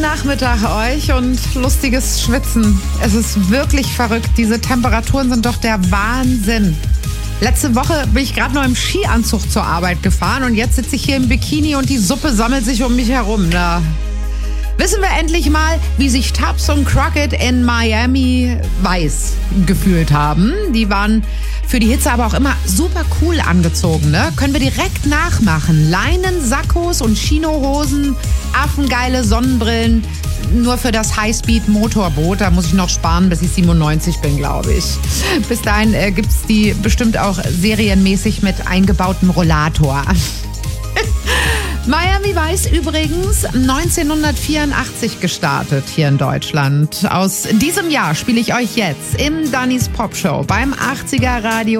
Nachmittag euch und lustiges Schwitzen. Es ist wirklich verrückt. Diese Temperaturen sind doch der Wahnsinn. Letzte Woche bin ich gerade noch im Skianzug zur Arbeit gefahren und jetzt sitze ich hier im Bikini und die Suppe sammelt sich um mich herum. Na, wissen wir endlich mal, wie sich Tubbs und Crockett in Miami weiß gefühlt haben. Die waren für die Hitze aber auch immer super cool angezogen, ne? Können wir direkt nachmachen. Leinensackos und Chinohosen, affengeile Sonnenbrillen. Nur für das Highspeed-Motorboot, da muss ich noch sparen, bis ich 97 bin, glaube ich. Bis dahin gibt es die bestimmt auch serienmäßig mit eingebautem Rollator. Miami Vice übrigens 1984 gestartet hier in Deutschland. Aus diesem Jahr spiele ich euch jetzt im Dannys Pop Show beim 80er Radio